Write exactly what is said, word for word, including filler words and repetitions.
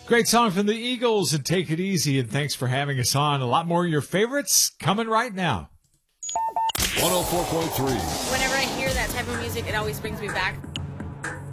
Great song from the Eagles and Take It Easy, and thanks for having us on. A lot more of your favorites coming right now. one oh four point three. Whenever I hear that type of music, it always brings me back